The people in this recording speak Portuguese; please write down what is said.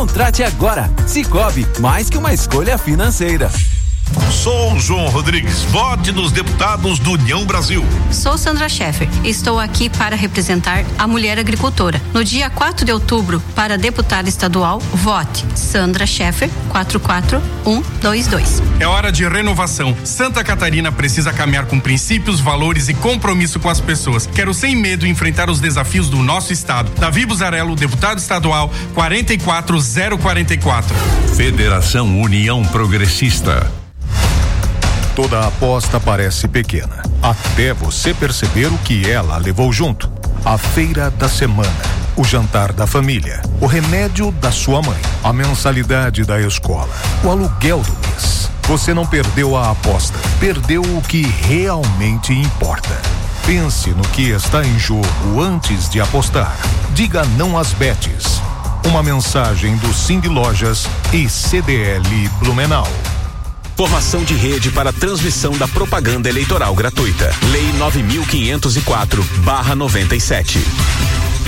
Contrate agora. Cicobi, mais que uma escolha financeira. Sou João Rodrigues, vote nos deputados do União Brasil. Sou Sandra Scheffer, estou aqui para representar a mulher agricultora. No dia 4 de outubro, para deputada estadual, vote Sandra Scheffer 44122. É hora de renovação. Santa Catarina precisa caminhar com princípios, valores e compromisso com as pessoas. Quero sem medo enfrentar os desafios do nosso estado. Davi Buzarello, deputado estadual 44044. Federação União Progressista. Toda aposta parece pequena, até você perceber o que ela levou junto. A feira da semana, o jantar da família, o remédio da sua mãe, a mensalidade da escola, o aluguel do mês. Você não perdeu a aposta, perdeu o que realmente importa. Pense no que está em jogo antes de apostar. Diga não às bets. Uma mensagem do Cindy Lojas e CDL Blumenau. Formação de rede para transmissão da propaganda eleitoral gratuita. Lei 9.504/97.